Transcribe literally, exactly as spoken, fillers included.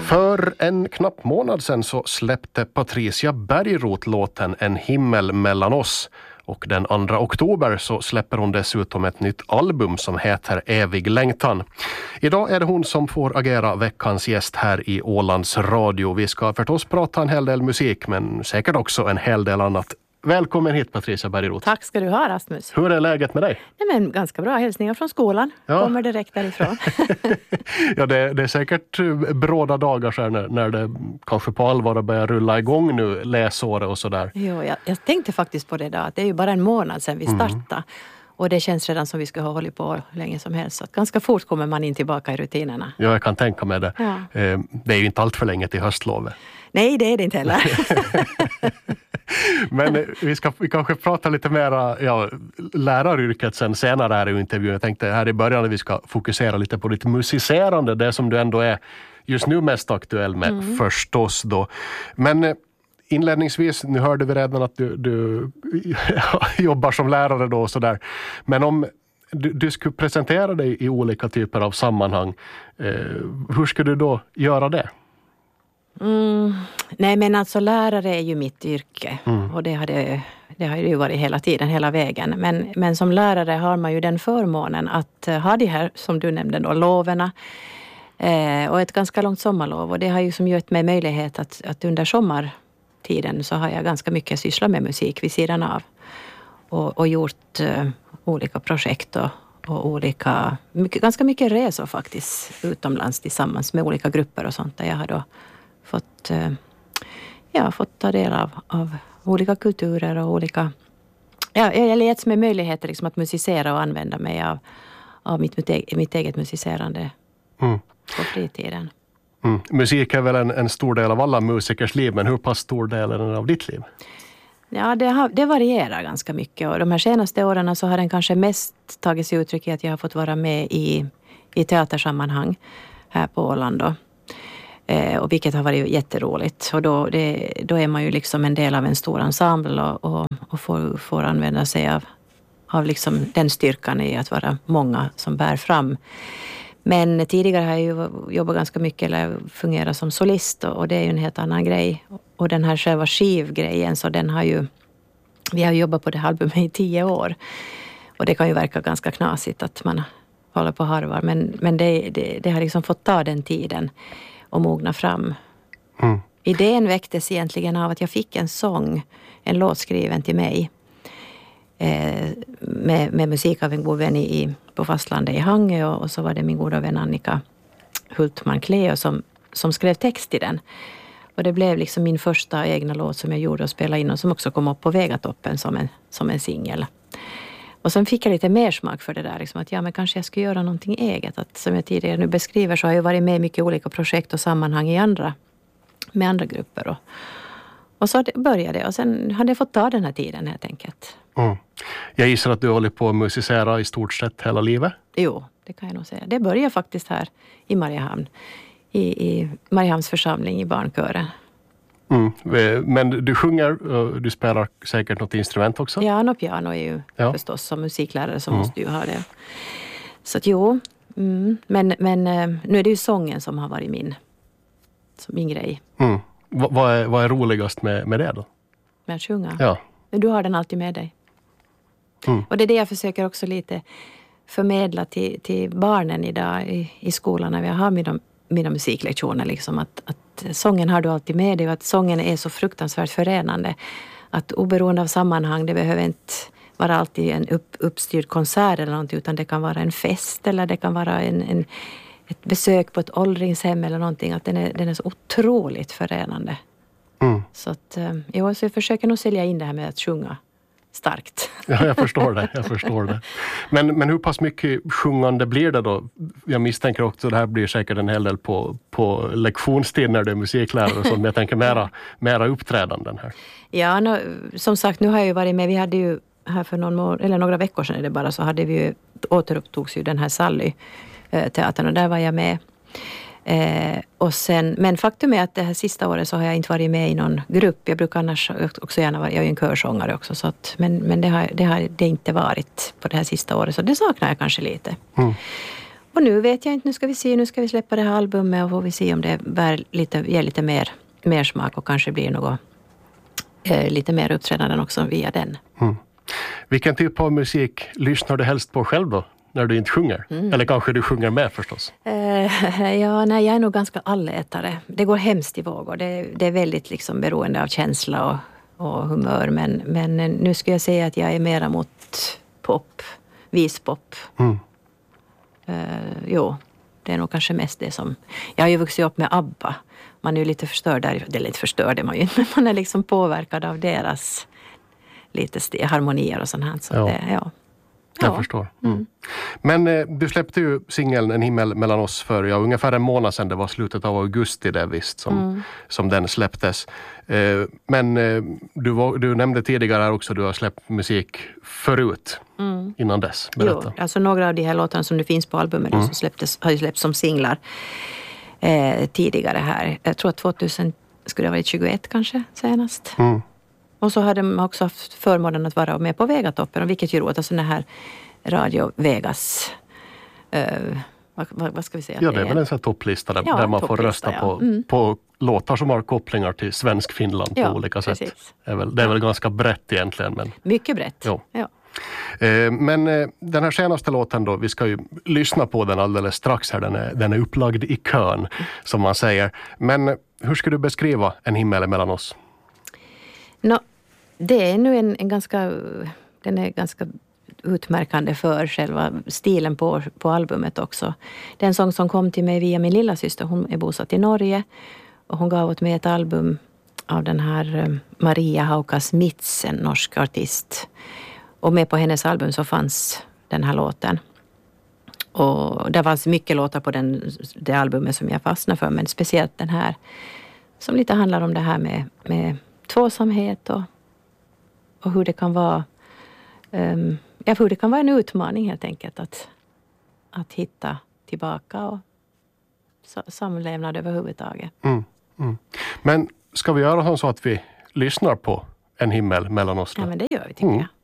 För en knapp månad sedan så släppte Patricia Bergroth låten En himmel mellan oss. Och den andra oktober så släpper hon dessutom ett nytt album som heter Evig längtan. Idag är det hon som får agera veckans gäst här i Ålands Radio. Vi ska förstås prata en hel del musik men säkert också en hel del annat. Välkommen hit Patricia Bergroth. Tack ska du ha Rasmus. Hur är läget med dig? Nej, men ganska bra. Hälsningar från skolan. Ja. Kommer direkt därifrån. ja, det, det är säkert bråda dagar så här när, när det kanske på allvar börjar rulla igång nu läsåret och sådär. Jo, jag, jag tänkte faktiskt på det då. Att det är ju bara en månad sedan vi startade. Mm. Och det känns redan som vi skulle ha hållit på länge som helst. Så att ganska fort kommer man in tillbaka i rutinerna. Ja, jag kan tänka mig det. Ja. Det är ju inte allt för länge till höstlovet. Nej, det är det inte heller. Men vi ska vi kanske prata lite mer ja, läraryrket sen senare här i intervjun. Jag tänkte här i början att vi ska fokusera lite på ditt musicerande. Det som du ändå är just nu mest aktuell med mm. förstås då. Men inledningsvis, nu hörde vi redan att du, du jobbar som lärare då och sådär. Men om du, du skulle presentera dig i olika typer av sammanhang, eh, hur skulle du då göra det? Mm, nej men alltså lärare är ju mitt yrke mm. och det har det, det har ju varit hela tiden, hela vägen. Men, men som lärare har man ju den förmånen att ha de här, som du nämnde då, loverna eh, och ett ganska långt sommarlov. Och det har ju som gett mig möjlighet att, att under sommartiden så har jag ganska mycket sysslat med musik vid sidan av. Och, och gjort eh, olika projekt och, och olika, mycket, ganska mycket resor faktiskt utomlands tillsammans med olika grupper och sånt där jag har då fått, ja, fått ta del av, av olika kulturer och olika... Ja, jag har getts med möjligheter liksom att musicera och använda mig av, av mitt, mitt, eget, mitt eget musicerande mm. på fritiden. Mm. Musik är väl en, en stor del av alla musikers liv, men hur pass stor del är den av ditt liv? Ja, det, har, det varierar ganska mycket och de här senaste åren så har den kanske mest tagit sig uttryck i att jag har fått vara med i, i teatersammanhang här på Åland då. Eh, och vilket har varit jätteroligt. Och då, det, då är man ju liksom en del av en stor ensemble och, och, och får, får använda sig av, av liksom den styrkan i att vara många som bär fram. Men tidigare har jag ju jobbat ganska mycket eller fungerat som solist och, och det är ju en helt annan grej. Och den här själva skivgrejen så den har ju, vi har jobbat på det albumet i tio år. Och det kan ju verka ganska knasigt att man håller på harvar. Men, men det, det, det har liksom fått ta den tiden och mogna fram. Mm. Idén väcktes egentligen av att jag fick en sång, en låt skriven till mig eh, med, med musik av en god vän i, på fastlandet i Hangö och, och så var det min goda vän Annika Hultman Cleo som, som skrev text till den. Och det blev liksom min första egna låt som jag gjorde och spelade in och som också kom upp på Vegatoppen som en, som en singel. Och sen fick jag lite mer smak för det där. Liksom att ja, men kanske jag skulle göra någonting eget. Att, som jag tidigare nu beskriver så har jag varit med i mycket olika projekt och sammanhang i andra, med andra grupper. Och, och så började det. Och sen hade jag fått ta den här tiden helt enkelt. Mm. Jag gissar att du håller på att musicera i stort sett hela livet? Jo, det kan jag nog säga. Det började faktiskt här i Mariehamn. I, i Mariehamns församling i barnkören. Mm. Men du sjunger, du spelar säkert något instrument också? Ja, och piano är ju ja. förstås som musiklärare så mm. måste du ha det. Så att jo, mm. men, men nu är det ju sången som har varit min, min grej. Mm. V- vad, är, vad är roligast med, med det då? Med att sjunga? Ja. Du har den alltid med dig. Mm. Och det är det jag försöker också lite förmedla till, till barnen idag i, i skolan när vi har mina, mina musiklektioner. Liksom att, att sången har du alltid med dig och att sången är så fruktansvärt förenande. Att oberoende av sammanhang, det behöver inte vara alltid en upp, uppstyrd konsert eller någonting utan det kan vara en fest eller det kan vara en, en, ett besök på ett åldringshem eller någonting. Att den är, den är så otroligt förenande. Mm. Så att, ja, så jag försöker nog sälja in det här med att sjunga starkt. Ja, jag förstår det. Jag förstår det. Men, men hur pass mycket sjungande blir det då? Jag misstänker också att det här blir säkert en hel del på, på lektionstid när det är musiklärare och sånt. Men jag tänker mera, mera uppträdanden här. Ja, no, som sagt, nu har jag ju varit med. Vi hade ju här för någon må- eller några veckor sedan är det bara så hade vi ju, återupptogs ju den här Sally-teatern och där var jag med. Eh, och sen, men faktum är att det här sista året så har jag inte varit med i någon grupp. Jag brukar annars också gärna vara, jag är ju en körsångare också. Så att, men men det, har, det har det inte varit på det här sista året. Så det saknar jag kanske lite. Mm. Och nu vet jag inte, nu ska vi se, nu ska vi släppa det här albumet och får vi se om det bär lite, ger lite mer, mer smak och kanske blir något eh, lite mer uppträdanden också via den. Mm. Vilken typ av musik lyssnar du helst på själv då? När du inte sjunger? Mm. Eller kanske du sjunger med förstås? Uh, ja, nej, jag är nog ganska allätare. Det går hemskt i vågor. Det, det är väldigt liksom beroende av känsla och, och humör. Men, men nu ska jag säga att jag är mera mot pop, vispop. Mm. Uh, jo, det är nog kanske mest det som... Jag har ju vuxit upp med ABBA. Man är ju lite förstörd där. Det är lite förstörd är man ju inte, men man är liksom påverkad av deras lite st- harmonier och sånt här. Så ja. Det, ja. Jag ja. förstår. Mm. Mm. Men eh, du släppte ju singeln En himmel mellan oss för ja, ungefär en månad sedan. Det var slutet av augusti där visst som, mm. som den släpptes. Eh, men eh, du, var, du nämnde tidigare också att du har släppt musik förut mm. innan dess. Berätta. Jo, alltså några av de här låtarna som det finns på albumet mm. som släpptes, har ju släppts som singlar eh, tidigare här. Jag tror att tvåtusen skulle det ha varit tjugoett kanske senast. Mm. Och så hade de också haft förmånen att vara med på Vegatoppen, vilket ju roligt, alltså den här Radio Vegas, uh, vad, vad ska vi säga? Ja, det är väl en sån här topplista där, ja, där man får rösta ja. på, mm. på låtar som har kopplingar till svensk Finland på ja, olika sätt. Precis. Det är väl, det är väl ganska brett egentligen. Men, mycket brett, ja. ja. Eh, men eh, den här senaste låten då, vi ska ju lyssna på den alldeles strax här, den är, den är upplagd i kön mm. som man säger. Men hur ska du beskriva En himmel mellan oss? No, det är nu en, en ganska, den är ganska utmärkande för själva stilen på, på albumet också. Det är en sång som kom till mig via min lilla syster. Hon är bosatt i Norge och hon gav åt mig ett album av den här Maria Haukas Mitz, en norsk artist. Och med på hennes album så fanns den här låten. Och det fanns mycket låtar på den, det albumet som jag fastnade för, men speciellt den här som lite handlar om det här med, med tvåsamhet och, och hur det kan vara um, ja, hur det kan vara en utmaning helt enkelt att, att hitta tillbaka och samlevnad överhuvudtaget. Mm, mm. Men ska vi göra så att vi lyssnar på En himmel mellan oss då? Ja, men det gör vi tycker mm. jag.